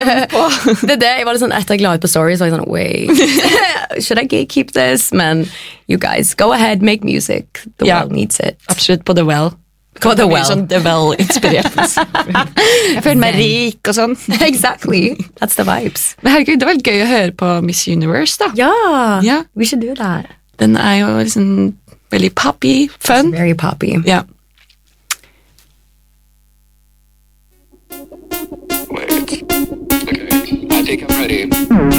Det er det, jeg var litt sånn, etter jeg la ut på stories, så var jeg sånn, wait, should I gatekeep this? Men you guys, go ahead, make music. The world needs it. Absolutt, på The Well. På The Well. Sånn The Well-inspirert. Jeg føler meg rik og sånn. Exactly, that's the vibes. Men herregud, det var veldig gøy å høre på Miss Universe, da. Ja, we should do that. Den er jo liksom veldig poppy, fun. It's very poppy. Ja. Wait. Okay, I think I'm ready.